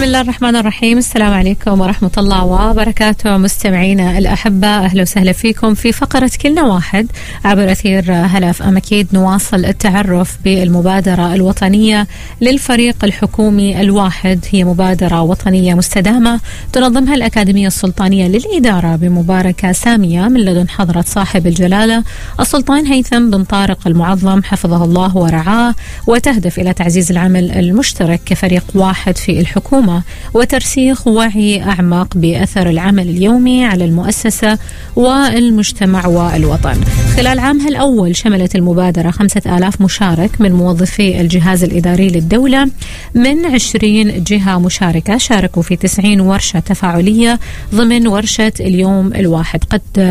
بسم الله الرحمن الرحيم. السلام عليكم ورحمة الله وبركاته مستمعينا الأحبة، أهلا وسهلا فيكم في فقرة كلنا واحد عبر أثير هلا اف ام. أكيد نواصل التعرف بالمبادرة الوطنية للفريق الحكومي الواحد. هي مبادرة وطنية مستدامة تنظمها الأكاديمية السلطانية للإدارة بمباركة سامية من لدن حضرة صاحب الجلالة السلطان هيثم بن طارق المعظم حفظه الله ورعاه، وتهدف إلى تعزيز العمل المشترك كفريق واحد في الحكومة وترسيخ وعي أعمق بأثر العمل اليومي على المؤسسة والمجتمع والوطن. خلال عامها الأول شملت المبادرة 5000 مشارك من موظفي الجهاز الإداري للدولة من 20 جهة مشاركة، شاركوا في 90 ورشة تفاعلية ضمن ورشة اليوم الواحد.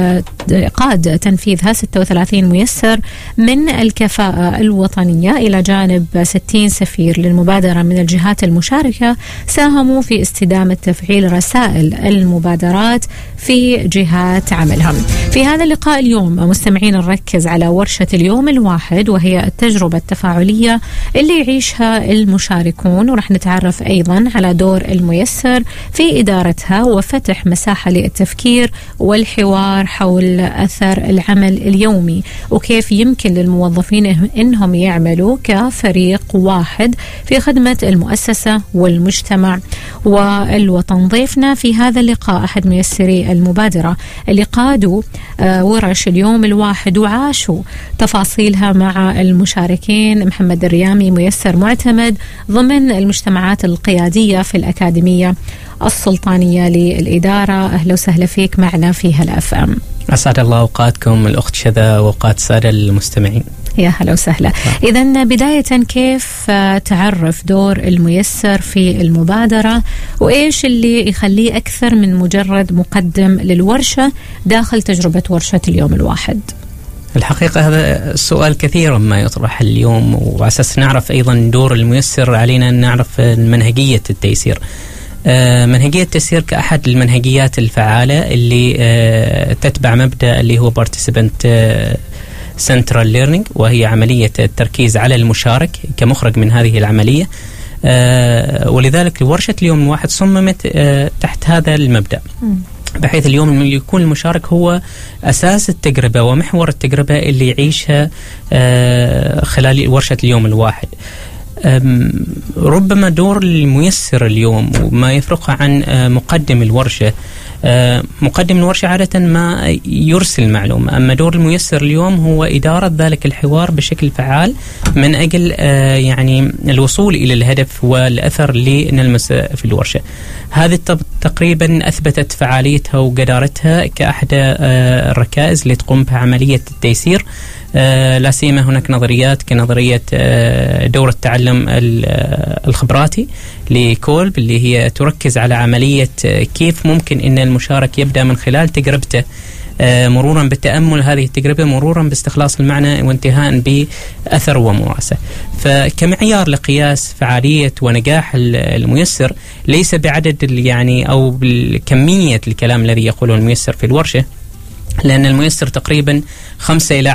قاد تنفيذها 36 ميسر من الكفاءة الوطنية إلى جانب 60 سفير للمبادرة من الجهات المشاركة ساهموا في استدامة تفعيل رسائل المبادرات في جهات عملهم. في هذا اللقاء اليوم مستمعين نركز على ورشة اليوم الواحد، وهي التجربة التفاعلية اللي يعيشها المشاركون، ورح نتعرف أيضا على دور الميسر في إدارتها وفتح مساحة للتفكير والحوار حول أثر العمل اليومي وكيف يمكن للموظفين إنهم يعملوا كفريق واحد في خدمة المؤسسة والمجتمع والوطن. ضيفنا في هذا اللقاء أحد ميسري المبادرة اللي قادوا ورش اليوم الواحد وعاشوا تفاصيلها مع المشاركين. محمد الريامي ميسر معتمد ضمن المجتمعات القيادية في الأكاديمية السلطانية للإدارة. أهلا وسهلا فيك معنا في هلا اف ام. أسعد الله أوقاتكم الأخت شذا وأوقات السادة المستمعين. يا هلا وسهلا. إذن بداية كيف تعرف دور الميسر في المبادرة وإيش اللي يخليه أكثر من مجرد مقدم للورشة داخل تجربة ورشة اليوم الواحد؟ الحقيقة هذا السؤال كثيرا ما يطرح اليوم، وعساس نعرف أيضا دور الميسر علينا أن نعرف منهجية التيسير. منهجية التيسير كأحد المنهجيات الفعالة اللي تتبع مبدأ اللي هو Participant Central Learning، وهي عملية التركيز على المشارك كمخرج من هذه العملية. ولذلك ورشة اليوم الواحد صممت تحت هذا المبدأ، بحيث اليوم يكون المشارك هو أساس التجربة ومحور التجربة اللي يعيشها خلال ورشة اليوم الواحد. ربما دور الميسر اليوم وما يفرقه عن مقدم الورشة، مقدم الورشة عادة ما يرسل معلومة، أما دور الميسر اليوم هو إدارة ذلك الحوار بشكل فعال من أجل يعني الوصول إلى الهدف والأثر اللي نلمس في الورشة. هذه تقريبا أثبتت فعاليتها وقدارتها كأحد الركائز اللي تقوم بها عملية التيسير. لا سيما هناك نظريات كنظرية دور التعلم الخبراتي لكولب، اللي هي تركز على عملية كيف ممكن أن المشارك يبدأ من خلال تجربته مرورا بالتأمل هذه التجربة، مرورا باستخلاص المعنى، وانتهاء بأثر وممارسة. فكمعيار لقياس فعالية ونجاح الميسر ليس بعدد يعني أو بالكمية الكلام الذي يقوله الميسر في الورشة، لأن الميسر تقريبا 5 إلى